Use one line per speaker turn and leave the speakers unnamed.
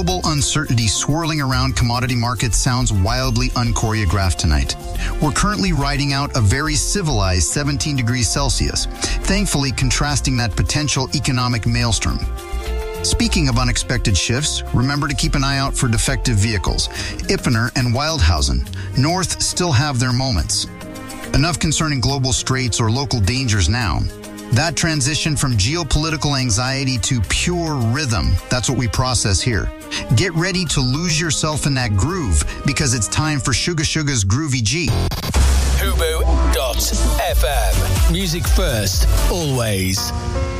global uncertainty swirling around commodity markets sounds wildly unchoreographed tonight. We're currently riding out a very civilized 17 degrees Celsius, thankfully contrasting that potential economic maelstrom. Speaking of unexpected shifts, remember to keep an eye out for defective vehicles. Ippener and Wildhausen, North still have their moments. Enough concerning global straits or local dangers now. That transition from geopolitical anxiety to pure rhythm, that's what we process here. Get ready to lose yourself in that groove because it's time for Sugar Sugar's Groovy G.
Hubu.fm. Music first, always.